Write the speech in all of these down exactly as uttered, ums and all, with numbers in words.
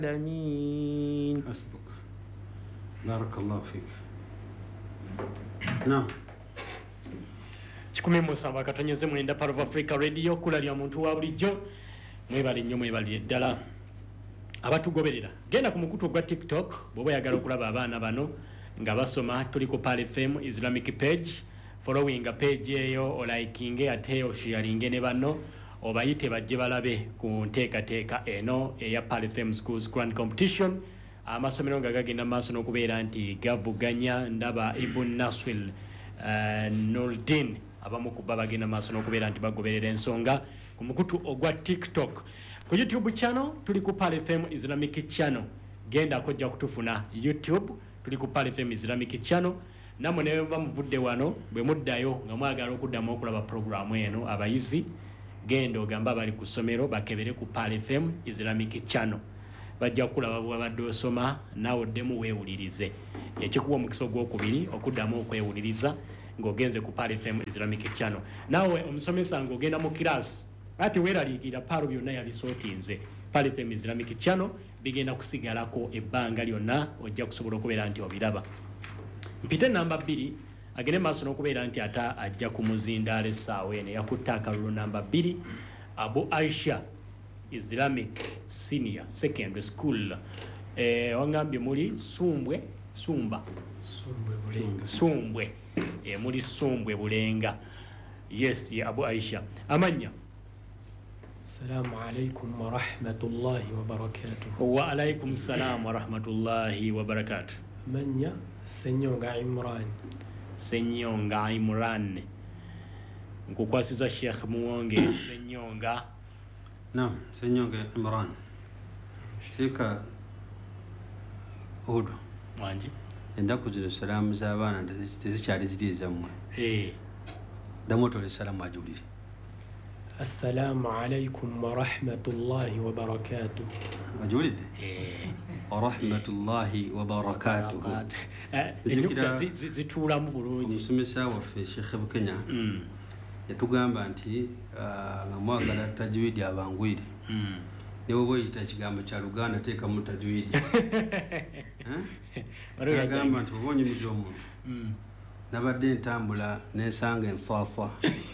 العالمين. حسبك بارك الله فيك. نعم kikumi musamba katonyeze mwenda part of Africa Radio kulalya omuntu wa bulijjo mwebale nnyo mwebale ddala abatugoberera genda ku mukutu gwa TikTok bw'oba yagala okulaba abaana bano nga basoma tuli ku Pal F M Islamic page following a page eyo o liking ate o sharing ne bano obayite bajje balabe ku nteekateeka eno eya Pal F M Schools Grand Competition amasomero nga gagenda maaso n'okubeera nti gavuganya ndaba Ibn Naswil uh, Nuruddin abamu ku bagenda maaso n'okubeera nti bagoberera ensonga ku mukutu ogwa TikTok. Ku YouTube channel tuli ku Pal F M Islamic channel genda kojja kutufuna YouTube tuli ku Pal F M Islamic channel namwe ne bamuvudde wano bwe muddayo nga mwagala okuddamu okulaba programu eno abayizi genda ogamba bali ku somero bakebere ku Pal F M Islamic channel bajja kulaba bwabadde osoma nawe oddemu weewulirize ekikuwa omukisa ogwokubiri okuddamu okwewuliriza ng'ogenze ku Pal F M Islamic channel nawe omusomesa ng'ogenda mu kirasi ati weeraliikira Pal byonna yabisootinze Pal F M Islamic channel bigenda kusigalako ebbanga lyonna ojja kusobola okubeera nti obiraba. Mpite namba bbiri agende maaso n'okubeera nti ata ajja ku muzindaala essaawa eno yakutte akalulu namba bbiri Abu Aisha Islamic Senior Secondary School eh wangambye muli Sumbwe Sumba Sumbwe Bulenga Sumbwe eh muli Sumbwe Bulenga. Yes ya Abu Aisha amanya. Assalamu alaikum wa rahmatullahi wa barakatuh. Wa alaikum salam wa rahmatullahi wa barakatuh. Manya Senyonga Imran. Senyonga Imran nkukwasiza Sheikh Muwonge Senyonga. نعم Senyonga Imran Shika Odo Wanji endaku zino salamu z'abaana tezikyali ziri ezammwe eh damotole salamu ajulire. Assalamu alaikum wa rahmatullahi wa barakatuh. Ajulide eh wa rahmatullahi wa barakatuh. enyukuta zituulamu bulungi. Omusomesa waffe Sheikh Bukenya mm yatugamba nti nga mwagala tajwidi abangwire ne bwe boyita ekigambo kya Luganda teekamu tajwidi agamba nti obonye muzi omuntu nabadde ntambula nensanga ensaasa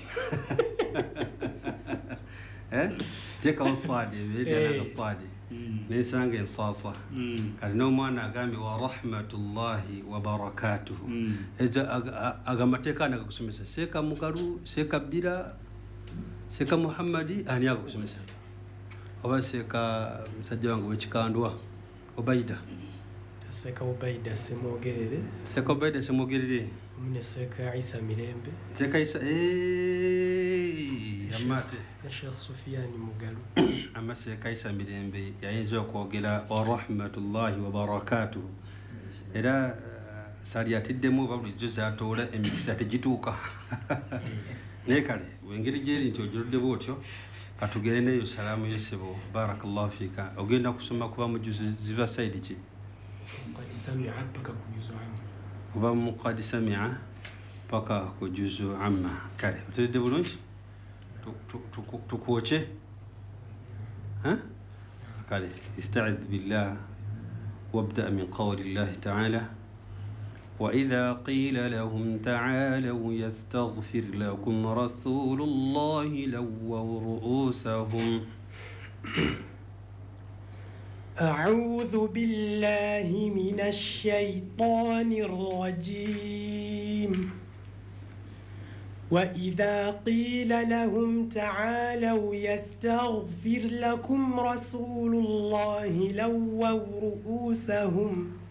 teekawo saadi ebeeddala saadi nensanga ensaasa kati n'omwana agambye wa rahmatullahi wa barakatuhu agamba teekaani akakusomesa Seeka Mugalu Seeka Bira Seeka Muhammadi ani akakusomesa oba Seeka musajja wange w'ekikandwa Obaida Seeka Obaida Semwogerere Seeka Obaida Semwogerere omune Seeka Isa Mirembe Seeka Isa eh amate Sheikh Sufyani Mugalu ama Seeka Isa Mirembe yayinza okwogera wa rahmatullahi wa barakatuhu era sali atiddemu babulijjo zaatoola emikisa tegituuka naye kale wengeri gyeri nti ojuludde bwotyo katugere neyo salaamu yesebo barakallahu fika ogenda kusoma kuba mujuzu ziva saidi ki qad sami'a paka kujuzu amma kuba mu qad sami'a paka kujuzu amma kale otedde bulungi tukwoche ha kale ista'idh billah wabda min qawli Allah ta'ala وإذا قيل لهم تعالوا يستغفر لكم رسول الله لووا رؤوسهم. أعوذ بالله من الشيطان الرجيم. وإذا قيل لهم تعالوا يستغفر لكم رسول الله لووا رؤوسهم